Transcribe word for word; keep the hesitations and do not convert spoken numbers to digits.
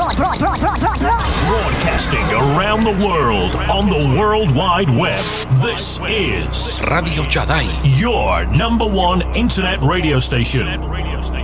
Broadcasting around the world on the World Wide Web. This is Radio Chadai, your number one internet radio station.